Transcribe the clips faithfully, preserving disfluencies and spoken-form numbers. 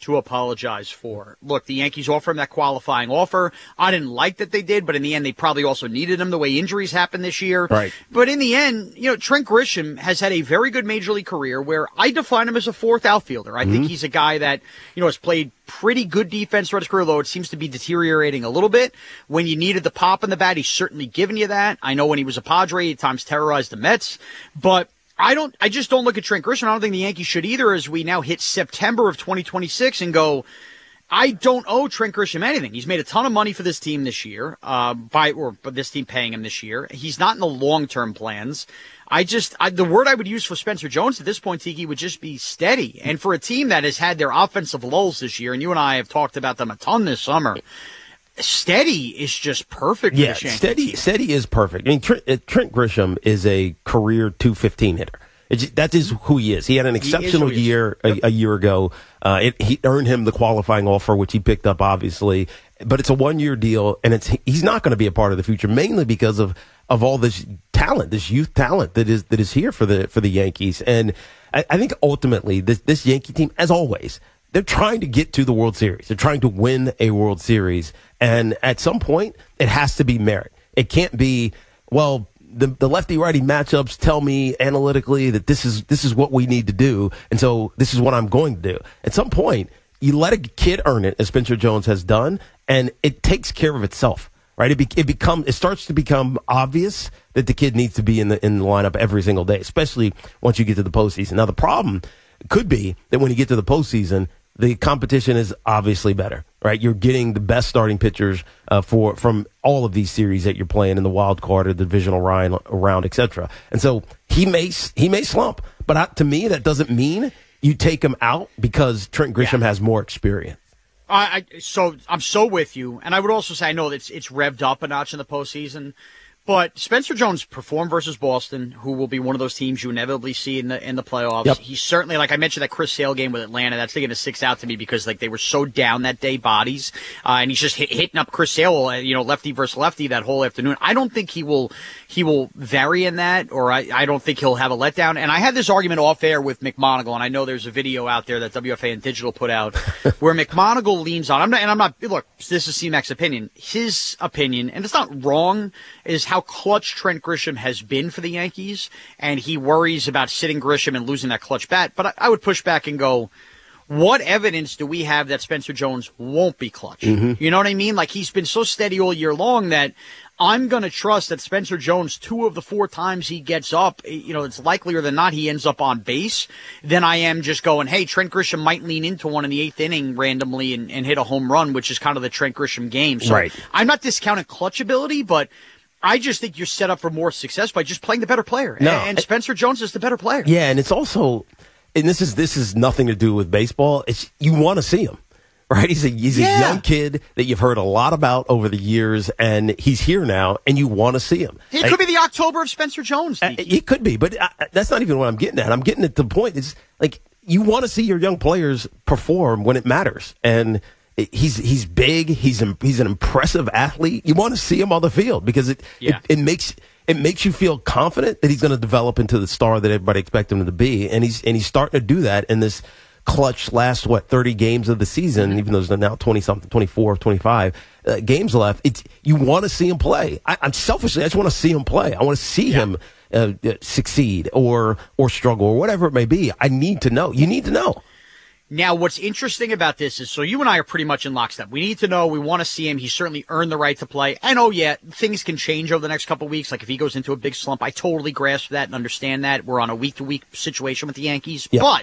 to apologize for. Look, the Yankees offered him that qualifying offer. I didn't like that they did, but in the end, they probably also needed him the way injuries happened this year. Right. But in the end, you know, Trent Grisham has had a very good major league career where I define him as a fourth outfielder. I mm-hmm. think he's a guy that, you know, has played pretty good defense throughout his career, though it seems to be deteriorating a little bit. When you needed the pop in the bat, he's certainly given you that. I know when he was a Padre, at times terrorized the Mets, but I don't, I just don't look at Trent Grisham. I don't think the Yankees should either, as we now hit September of twenty twenty-six and go, I don't owe Trent Grisham anything. He's made a ton of money for this team this year, uh, by, or by this team paying him this year. He's not in the long-term plans. I just, I, the word I would use for Spencer Jones at this point, Tiki, would just be steady. And for a team that has had their offensive lulls this year, and you and I have talked about them a ton this summer, steady is just perfect. Yeah, for the steady, team. steady is perfect. I mean, Trent, uh, Trent Grisham is a career two fifteen hitter. It's, that is who he is. He had an exceptional year a, a year ago. Uh, it, he earned him the qualifying offer, which he picked up, obviously. But it's a one-year deal, and it's he's not going to be a part of the future, mainly because of, of all this talent, this youth talent that is that is here for the for the Yankees. And I, I think ultimately, this this Yankee team, as always, they're trying to get to the World Series. They're trying to win a World Series, and at some point, it has to be merit. It can't be, well, the the lefty-righty matchups tell me analytically that this is this is what we need to do, and so this is what I'm going to do. At some point, you let a kid earn it, as Spencer Jones has done, and it takes care of itself, right? It be, it become it starts to become obvious that the kid needs to be in the in the lineup every single day, especially once you get to the postseason. Now, the problem could be that when you get to the postseason, the competition is obviously better, right? You're getting the best starting pitchers uh, for from all of these series that you're playing in the wild card or the divisional round, round et cetera. And so he may he may slump, but I, to me that doesn't mean you take him out because Trent Grisham yeah. has more experience. I, I so I'm so with you, and I would also say I know that it's, it's revved up a notch in the postseason. But Spencer Jones performed versus Boston, who will be one of those teams you inevitably see in the in the playoffs. Yep. He's certainly, like I mentioned, that Chris Sale game with Atlanta. That's going to stick out to me because like they were so down that day, bodies, uh, and he's just hit, hitting up Chris Sale, uh, you know, lefty versus lefty that whole afternoon. I don't think he will he will vary in that, or I, I don't think he'll have a letdown. And I had this argument off air with McMonagle, and I know there's a video out there that W F A and Digital put out where McMonagle leans on. I'm not, and I'm not. Look, this is C Mac's opinion. His opinion, and it's not wrong, is how clutch Trent Grisham has been for the Yankees, and he worries about sitting Grisham and losing that clutch bat. But I, I would push back and go, what evidence do we have that Spencer Jones won't be clutch? Mm-hmm. You know what I mean? Like, he's been so steady all year long that I'm going to trust that Spencer Jones, two of the four times he gets up, you know, it's likelier than not he ends up on base than I am just going, hey, Trent Grisham might lean into one in the eighth inning randomly and, and hit a home run, which is kind of the Trent Grisham game. So right. I'm not discounting clutch ability, but I just think you're set up for more success by just playing the better player. No. And Spencer Jones is the better player. Yeah, and it's also, and this is this is nothing to do with baseball. It's you want to see him, right? He's a he's a yeah. young kid that you've heard a lot about over the years, and he's here now, and you want to see him. It could I, be the October of Spencer Jones. I, it could be, but I, that's not even what I'm getting at. I'm getting at the point is like you want to see your young players perform when it matters, and He's he's big. He's he's an impressive athlete. You want to see him on the field because it yeah. it, it makes it makes you feel confident that he's going to develop into the star that everybody expects him to be, and he's and he's starting to do that in this clutch last what thirty games of the season. Even though there's now twenty something, twenty-four, twenty-five uh, games left, it's you want to see him play. I, I'm selfishly, I just want to see him play. I want to see yeah. him uh, succeed or or struggle or whatever it may be. I need to know. You need to know. Now, what's interesting about this is, so you and I are pretty much in lockstep. We need to know, we want to see him. He's certainly earned the right to play. And, oh, yeah, things can change over the next couple of weeks. Like, if he goes into a big slump, I totally grasp that and understand that. We're on a week-to-week situation with the Yankees. Yep. But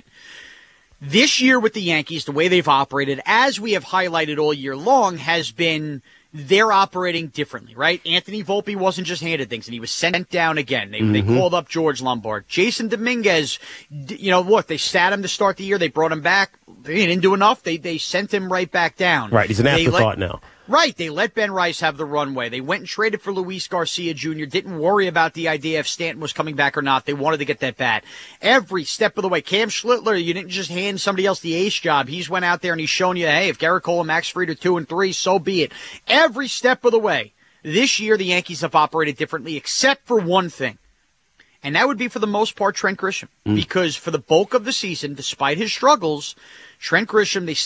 this year with the Yankees, the way they've operated, as we have highlighted all year long, has been they're operating differently, right? Anthony Volpe wasn't just handed things, and he was sent down again. They, mm-hmm. they called up George Lombard. Jason Dominguez, you know, look, they sat him to start the year. They brought him back. They didn't do enough. They they sent him right back down. Right, he's an afterthought now. Right, they let Ben Rice have the runway. They went and traded for Luis Garcia Junior Didn't worry about the idea if Stanton was coming back or not. They wanted to get that bat. Every step of the way. Cam Schlittler, you didn't just hand somebody else the ace job. He's went out there and he's shown you, hey, if Garrett Cole and Max Fried are two and three, so be it. Every step of the way. This year, the Yankees have operated differently, except for one thing. And that would be, for the most part, Trent Grisham. Mm. Because for the bulk of the season, despite his struggles, Trent Grisham, they